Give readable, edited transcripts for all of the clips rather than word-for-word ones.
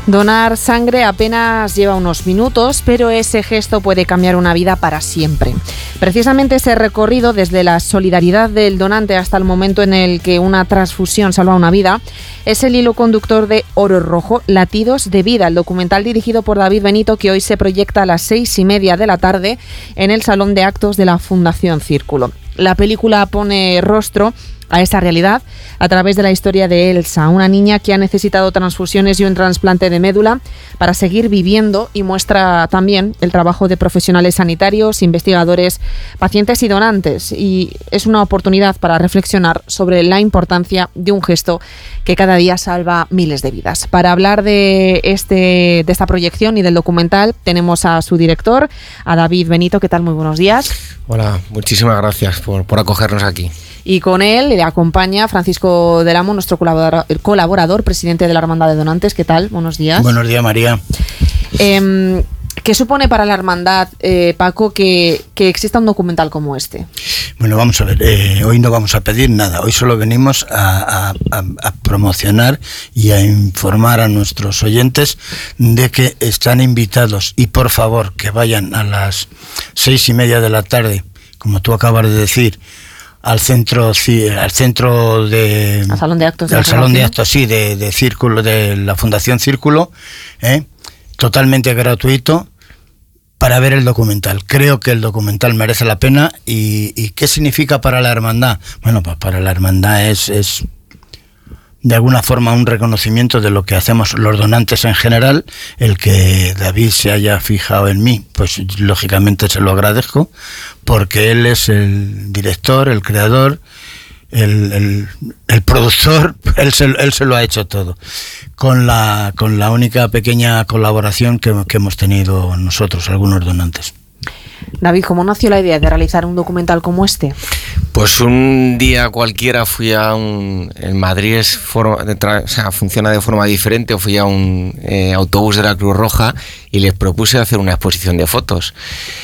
Donar sangre apenas lleva unos minutos, pero ese gesto puede cambiar una vida para siempre. Precisamente ese recorrido desde la solidaridad del donante hasta el momento en el que una transfusión salva una vida es el hilo conductor de Oro Rojo, Latidos de Vida, el documental dirigido por David Benito que hoy se proyecta a las 6:30 de la tarde en el Salón de Actos de la Fundación Círculo. La película pone rostro a esa realidad a través de la historia de Elsa, una niña que ha necesitado transfusiones y un trasplante de médula para seguir viviendo, y muestra también el trabajo de profesionales sanitarios, investigadores, pacientes y donantes, y es una oportunidad para reflexionar sobre la importancia de un gesto que cada día salva miles de vidas. Para hablar de esta proyección y del documental tenemos a su director, a David Benito. ¿Qué tal? Muy buenos días. Hola, muchísimas gracias por acogernos aquí. Y con él le acompaña Francisco del Amo, nuestro colaborador, presidente de la Hermandad de Donantes. ¿Qué tal? Buenos días. Buenos días, María. ¿Qué supone para la Hermandad, Paco, que exista un documental como este? Bueno, vamos a ver, hoy no vamos a pedir nada. Hoy solo venimos a promocionar y a informar a nuestros oyentes de que están invitados, y por favor que vayan a las 6:30 de la tarde, como tú acabas de decir, al Salón de Actos de Círculo, de la Fundación Círculo, totalmente gratuito, para ver el documental. Creo que el documental merece la pena. ¿Y qué significa para la hermandad? Bueno, pues para la hermandad es de alguna forma un reconocimiento de lo que hacemos los donantes en general. El que David se haya fijado en mí, pues lógicamente se lo agradezco, porque él es el director, el creador, el productor. Él se lo ha hecho todo, con la única pequeña colaboración que hemos tenido nosotros, algunos donantes. David, ¿cómo nació la idea de realizar un documental como este? Pues un día cualquiera fui en Madrid funciona de forma diferente. Fui a un autobús de la Cruz Roja y les propuse hacer una exposición de fotos.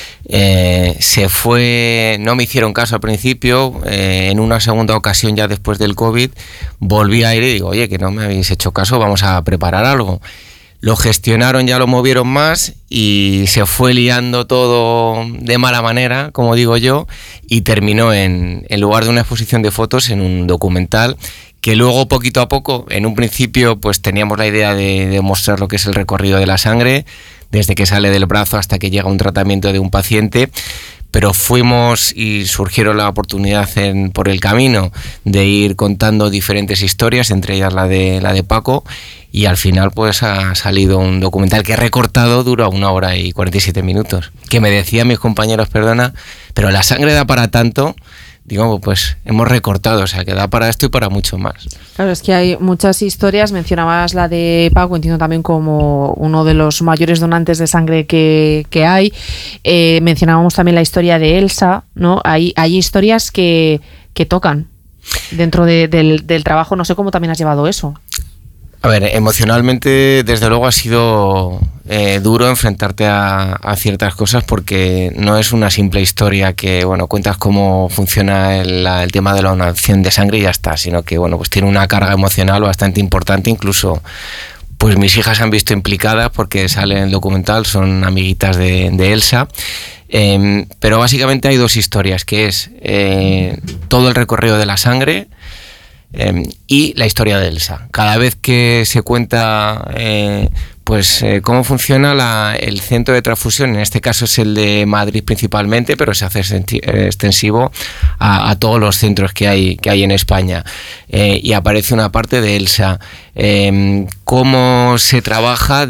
No me hicieron caso al principio. En una segunda ocasión, ya después del COVID, volví a ir y digo, oye, que no me habéis hecho caso, vamos a preparar algo. Lo gestionaron, ya lo movieron más y se fue liando todo de mala manera, como digo yo, y terminó en lugar de una exposición de fotos, en un documental que luego, poquito a poco, en un principio pues teníamos la idea de mostrar lo que es el recorrido de la sangre, desde que sale del brazo hasta que llega a un tratamiento de un paciente, pero fuimos y surgieron la oportunidad por el camino de ir contando diferentes historias, entre ellas la de Paco, y al final pues ha salido un documental que he recortado, dura 1 hora y 47 minutos, que me decían mis compañeros, perdona, pero la sangre da para tanto. Digo, pues hemos recortado, o sea, que da para esto y para mucho más. Claro, es que hay muchas historias. Mencionabas la de Paco, entiendo también como uno de los mayores donantes de sangre que hay. Mencionábamos también la historia de Elsa, ¿no? Hay historias que tocan dentro del trabajo. No sé cómo también has llevado eso. A ver, emocionalmente, desde luego, ha sido duro enfrentarte a ciertas cosas, porque no es una simple historia que, bueno, cuentas cómo funciona el tema de la donación de sangre y ya está, sino que, bueno, pues tiene una carga emocional bastante importante. Incluso, pues mis hijas se han visto implicadas porque salen en el documental, son amiguitas de Elsa. Pero básicamente hay 2 historias, que es todo el recorrido de la sangre, y la historia de Elsa. Cada vez que se cuenta cómo funciona el centro de transfusión, en este caso es el de Madrid principalmente, pero se hace extensivo a todos los centros que hay en España, y aparece una parte de Elsa, cómo se trabaja